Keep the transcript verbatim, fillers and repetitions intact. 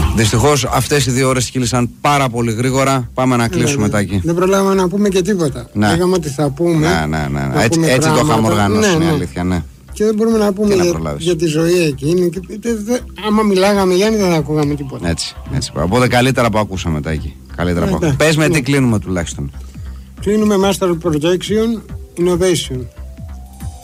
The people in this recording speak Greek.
Δυστυχώς αυτές οι δύο ώρες κύλησαν πάρα πολύ γρήγορα. Πάμε να κλείσουμε, ναι, Τάκη. Δεν προλάβαμε να πούμε και τίποτα. Ναι. Λέγαμε ότι θα πούμε. Ναι, ναι, ναι, ναι. Έτσι, έτσι το είχαμε οργανώσει, ναι, είναι ναι. αλήθεια, ναι. Και δεν μπορούμε να πούμε να για, για τη ζωή εκείνη. Και, δε, δε, άμα μιλάγαμε, Γιάννη, δεν θα ακούγαμε τίποτα. Έτσι, έτσι. Οπότε καλύτερα που ακούσαμε, Τάκη. Καλύτερα που ακούσαμε. Πες με τι κλείνουμε τουλάχιστον. Κλείνουμε Master Projection Innovation.